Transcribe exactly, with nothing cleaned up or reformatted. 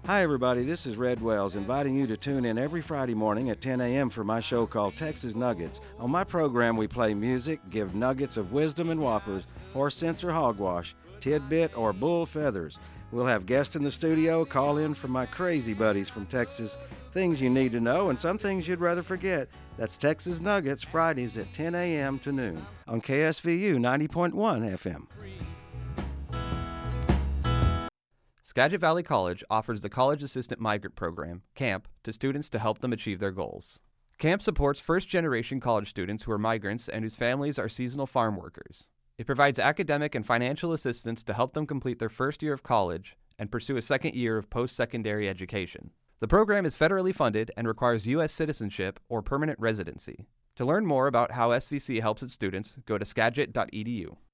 Hi, everybody. This is Red Wells, inviting you to tune in every Friday morning at ten a.m. for my show called Texas Nuggets. On my program, we play music, give nuggets of wisdom and whoppers, horse sense or hogwash, tidbit or bull feathers. We'll have guests in the studio, call in from my crazy buddies from Texas, things you need to know, and some things you'd rather forget. That's Texas Nuggets, Fridays at ten a.m. to noon on K S V U ninety point one F M. Skagit Valley College offers the College Assistant Migrant Program, CAMP, to students to help them achieve their goals. CAMP supports first-generation college students who are migrants and whose families are seasonal farm workers. It provides academic and financial assistance to help them complete their first year of college and pursue a second year of post-secondary education. The program is federally funded and requires U S citizenship or permanent residency. To learn more about how S V C helps its students, go to skagit dot e d u.